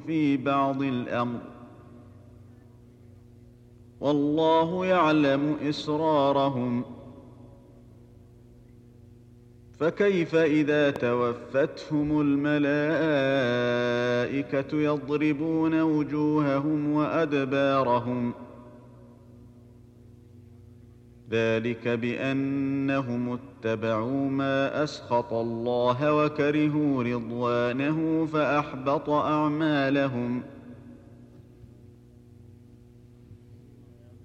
في بعض الأمر، والله يعلم إسرارهم. فكيف إذا توفتهم الملائكة يضربون وجوههم وأدبارهم؟ ذلك بأنهم اتبعوا ما أسخط الله وكرهوا رضوانه فأحبط أعمالهم.